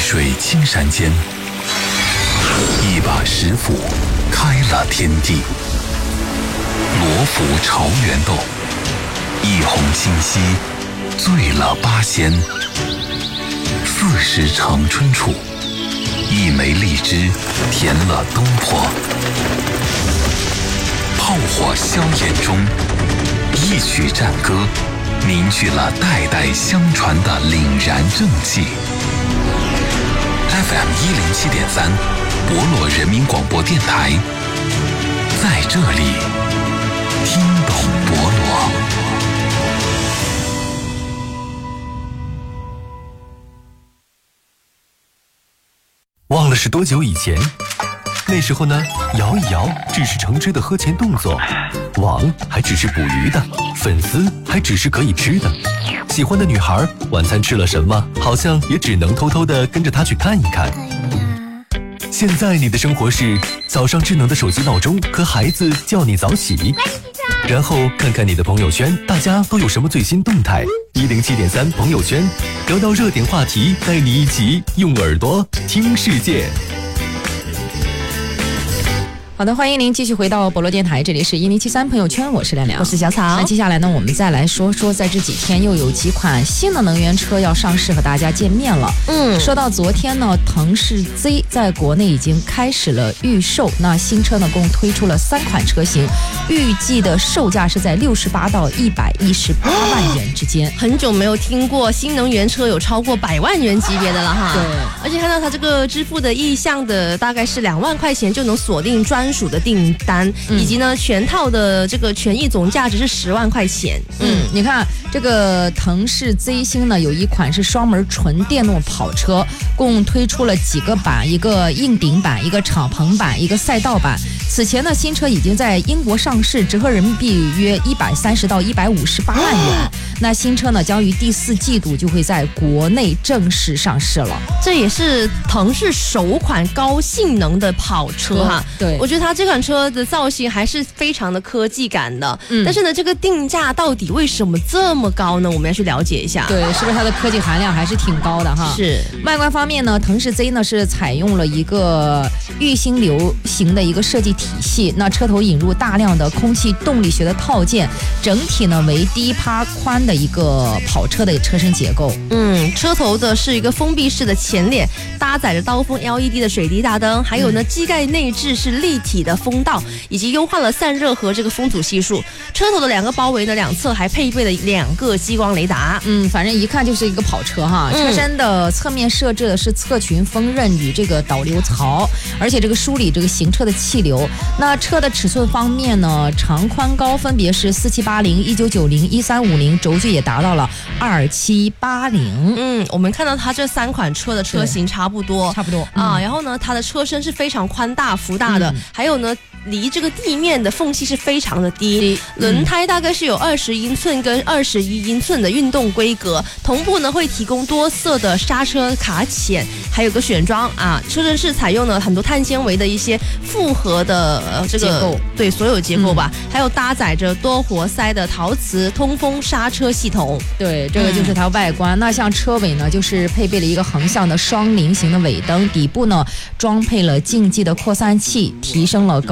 水青山间，一把石斧开了天地。罗浮朝元斗，一泓清溪醉了八仙。40长春处，一枚荔枝填了东坡。炮火硝烟中，一曲战歌凝聚了代代相传的凛然正气。FM 107.3，博洛人民广播电台，在这里听懂博洛。 忘了是多久以前？那时候呢，摇一摇只是橙汁的喝前动作，网还只是捕鱼的，粉丝还只是可以吃的。喜欢的女孩晚餐吃了什么，好像也只能偷偷的跟着她去看一看。现在你的生活是早上智能的手机闹钟和孩子叫你早起，然后看看你的朋友圈，大家都有什么最新动态。107.3朋友圈，聊到热点话题，带你一起用耳朵听世界。 好的，欢迎您继续回到博洛电台，这里是1073朋友圈，我是亮亮， 我是小草。 那接下来呢，我们再来说说，在这几天又有几款新的能源车要上市和大家见面了。说到昨天呢，腾势 Z 在国内已经开始了预售，那新车呢共推出了3款车型，预计的售价是在68到118万元之间。 很久没有听过新能源车有超过100万元级别的了哈。 对， 而且看到它这个支付的意向的大概是2万块钱就能锁定专属的订单，以及呢全套的这个权益总价值是10万块钱。 你看这个腾势 Z 星呢，有一款是双门纯电动跑车，共推出了几个版，一个硬顶版，一个敞篷版，一个赛道版。此前呢，新车已经在英国上市，折合人民币约130到158万元。那新车呢，将于第4季度就会在国内正式上市了。 这也是腾势首款高性能的跑车哈。 对， 我觉得它这款车的造型还是非常的科技感的。但是呢，这个定价到底为什么这么高呢？我们要去了解一下。 对，是不是它的科技含量还是挺高的哈？ 是。 外观方面呢，腾势 Z 呢是采用了一个玉芯流型的一个设计体系，那车头引入大量的空气动力学的套件，整体呢为低趴宽的一个跑车的车身结构。 车头的是一个封闭式的前脸，搭载着刀锋 LED 的水滴大灯，还有呢机盖内置是立体的风道，以及优化了散热和这个风阻系数。车头的2个包围呢，两侧还配备了2个激光雷达。 反正一看就是一个跑车哈。车身的侧面设置的是侧裙锋刃与这个导流槽，而且这个梳理这个行车的气流。那车的尺寸方面呢，长宽高分别是4780、1990、1350，轴距也达到了2780。 我们看到它这3款车的车型差不多然后呢，它的车身是非常宽大幅大的，还有呢，离这个地面的缝隙是非常的低，轮胎大概是有20英寸跟21英寸的运动规格，同步呢会提供多色的刹车卡钳，还有个选装车身是采用了很多碳纤维的一些复合的这个结构，对，所有结构吧，还有搭载着多活塞的陶瓷通风刹车系统。 对，这个就是它外观。那像车尾呢，就是配备了一个横向的双菱形的尾灯，底部呢装配了竞技的扩散器，提升了